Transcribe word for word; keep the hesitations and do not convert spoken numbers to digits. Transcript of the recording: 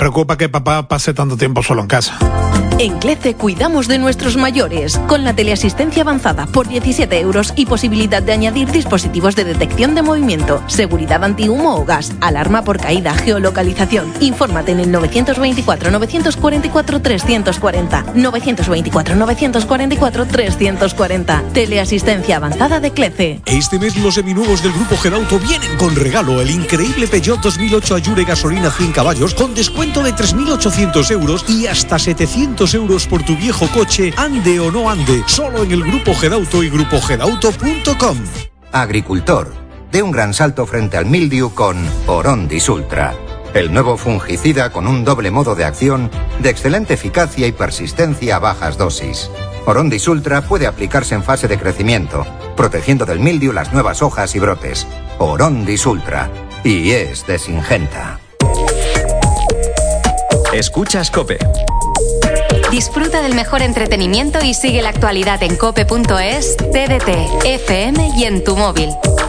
preocupa que papá pase tanto tiempo solo en casa. En CLECE cuidamos de nuestros mayores, con la teleasistencia avanzada por diecisiete euros y posibilidad de añadir dispositivos de detección de movimiento, seguridad antihumo o gas, alarma por caída, geolocalización. Infórmate en el novecientos veinticuatro, novecientos cuarenta y cuatro, trescientos cuarenta. novecientos veinticuatro, novecientos cuarenta y cuatro, trescientos cuarenta. Teleasistencia avanzada de CLECE. Este mes los seminuevos del Grupo Gedauto vienen con regalo: el increíble Peugeot dos mil ocho Allure gasolina cien caballos con descuento de tres mil ochocientos euros y hasta setecientos euros por tu viejo coche, ande o no ande, solo en el Grupo Gedauto y grupo gedauto punto com. Agricultor, dé un gran salto frente al mildiu con Orondis Ultra, el nuevo fungicida con un doble modo de acción de excelente eficacia y persistencia a bajas dosis. Orondis Ultra puede aplicarse en fase de crecimiento, protegiendo del mildiu las nuevas hojas y brotes. Orondis Ultra, y es de Syngenta. Escuchas COPE. Disfruta del mejor entretenimiento y sigue la actualidad en cope punto es, T D T, F M y en tu móvil.